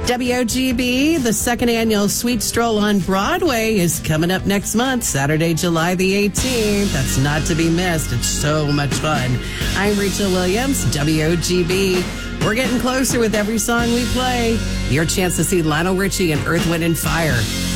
WOGB, the second annual Sweet Stroll on Broadway is coming up next month, Saturday, July the 18th. That's not to be missed. It's so much fun. I'm Rachel Williams, WOGB. We're getting closer with every song we play. Your chance to see Lionel Richie and Earth, Wind & Fire.